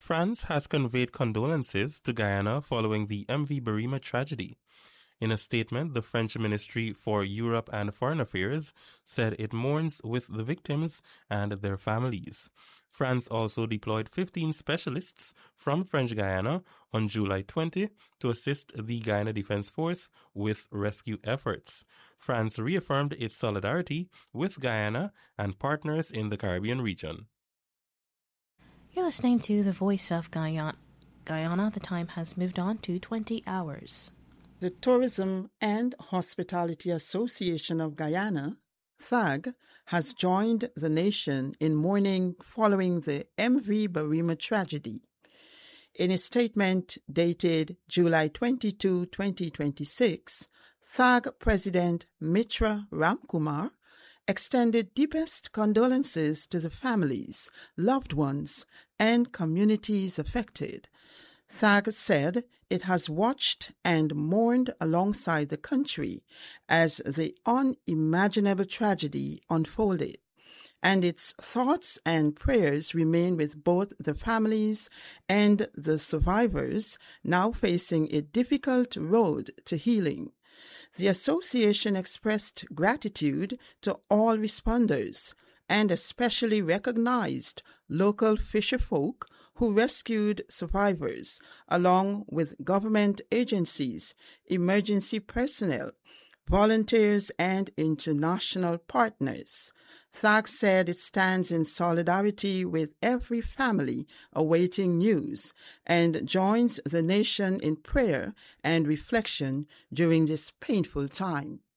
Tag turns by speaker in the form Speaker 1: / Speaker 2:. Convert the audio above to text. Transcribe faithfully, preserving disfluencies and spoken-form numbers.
Speaker 1: France has conveyed condolences to Guyana following the M V Barima tragedy. In a statement, the French Ministry for Europe and Foreign Affairs said it mourns with the victims and their families. France also deployed fifteen specialists from French Guyana on July twentieth to assist the Guyana Defense Force with rescue efforts. France reaffirmed its solidarity with Guyana and partners in the Caribbean region.
Speaker 2: You're listening to the Voice of Guyana. Guyana. The time has moved on to twenty hours.
Speaker 3: The Tourism and Hospitality Association of Guyana, T H A G, has joined the nation in mourning following the M V Barima tragedy. In a statement dated July twenty-second, twenty twenty-six, T H A G President Mitra Ramkumar extended deepest condolences to the families, loved ones, and communities affected. T H A G said it has watched and mourned alongside the country as the unimaginable tragedy unfolded, and its thoughts and prayers remain with both the families and the survivors now facing a difficult road to healing. The association expressed gratitude to all responders and especially recognized local fisherfolk who rescued survivors, along with government agencies, emergency personnel, volunteers, and international partners. T H A G said it stands in solidarity with every family awaiting news and joins the nation in prayer and reflection during this painful time.